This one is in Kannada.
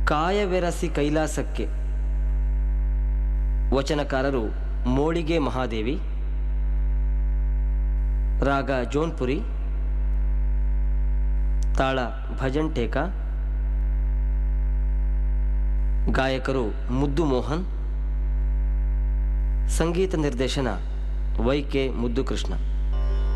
ಕಾಯವೆರಸಿ ಕೈಲಾಸಕ್ಕೆ. ವಚನಕಾರರು ಮೋಳಿಗೆ ಮಹಾದೇವಿ. ರಾಗ ಜೋನ್ಪುರಿ. ತಾಳ ಭಜನ್ ಟೇಕ. ಗಾಯಕರು ಮುದ್ದು ಮೋಹನ್. ಸಂಗೀತ ನಿರ್ದೇಶನ ವೈ ಕೆ ಮುದ್ದು ಕೃಷ್ಣ.